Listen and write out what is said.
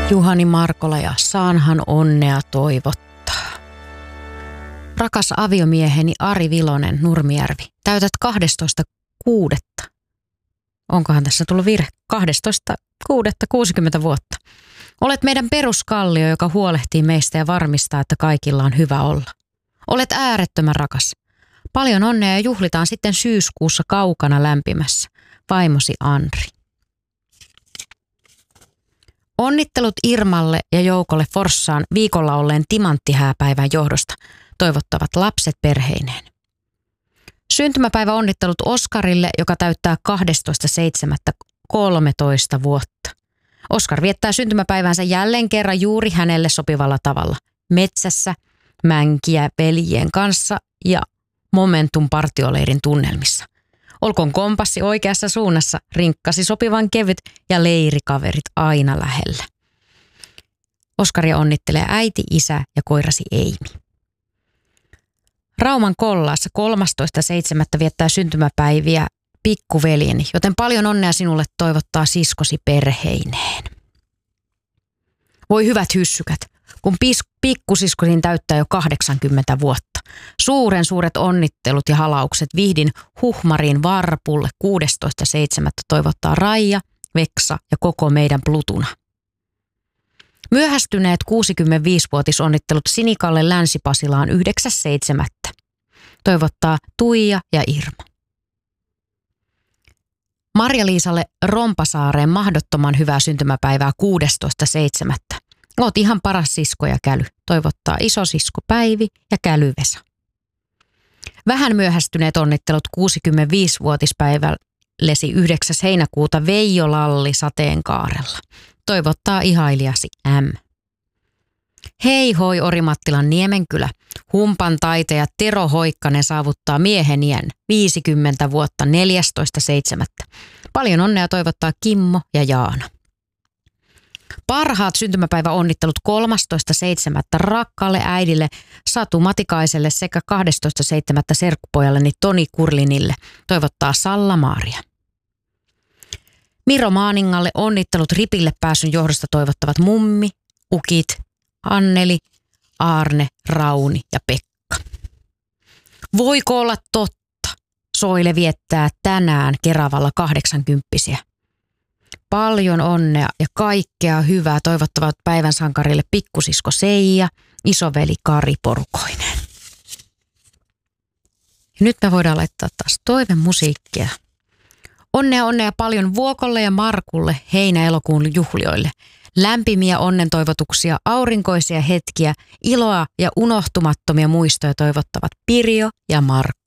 Juhani Markola ja Saanhan onnea toivottaa. Rakas aviomieheni Ari Vilonen, Nurmijärvi, täytät 12.6. Onkohan tässä tullut virhe? 12.6. 60 vuotta. Olet meidän peruskallio, joka huolehtii meistä ja varmistaa, että kaikilla on hyvä olla. Olet äärettömän rakas. Paljon onnea ja juhlitaan sitten syyskuussa kaukana lämpimässä. Vaimosi Andri. Onnittelut Irmalle ja Joukolle Forssaan viikolla olleen timanttihääpäivän johdosta, toivottavat lapset perheineen. Syntymäpäiväonnittelut Oskarille, joka täyttää 12.7.13 vuotta. Oskar viettää syntymäpäivänsä jälleen kerran juuri hänelle sopivalla tavalla. Metsässä, mänkiä veljien kanssa ja Momentum partioleirin tunnelmissa. Olkoon kompassi oikeassa suunnassa, rinkkasi sopivan kevyt ja leirikaverit aina lähellä. Oskaria onnittelee äiti, isä ja koirasi Eimi. Rauman Kollaassa 13.7. viettää syntymäpäiviä pikkuveljeni, joten paljon onnea sinulle toivottaa siskosi perheineen. Voi hyvät hyssykät, kun pikkusiskosin täyttää jo 80 vuotta. Suuret onnittelut ja halaukset Vihdin Huhmarin Varpulle 16.7. toivottaa Raija, Veksa ja koko meidän Plutuna. Myöhästyneet 65-vuotisonnittelut Sinikalle Länsi-Pasilaan 9.7. toivottaa Tuija ja Irma. Marja-Liisalle Rompasaareen mahdottoman hyvää syntymäpäivää 16.7. Oot ihan paras sisko ja käly, toivottaa isosisko Päivi ja käly Vesa. Vähän myöhästyneet onnittelut 65-vuotispäivällesi 9. heinäkuuta Veijo Lalli Sateenkaarella. Toivottaa ihailijasi M. Hei hoi Orimattilan Niemenkylä. Humpan taiteja Tero Hoikkanen saavuttaa miehen iän 50 vuotta 14.7. Paljon onnea toivottaa Kimmo ja Jaana. Parhaat syntymäpäiväonnittelut 13.7. rakkaalle äidille Satu Matikaiselle sekä 12.7. serkkupojalleni Toni Kurlinille toivottaa Salla-Maaria. Miro Maaningalle onnittelut ripille pääsyn johdosta toivottavat mummi, ukit, Anneli, Aarne, Rauni ja Pekka. Voiko olla totta? Soile viettää tänään Keravalla 80-vuotiaita. Paljon onnea ja kaikkea hyvää toivottavat päivän sankarille pikkusisko Seija, isoveli Kari porukoineen. Ja nyt me voidaan laittaa taas toivemusiikkia. Onnea paljon Vuokolle ja Markulle heinä-elokuun juhlioille. Lämpimiä onnentoivotuksia, aurinkoisia hetkiä, iloa ja unohtumattomia muistoja toivottavat Pirjo ja Markku.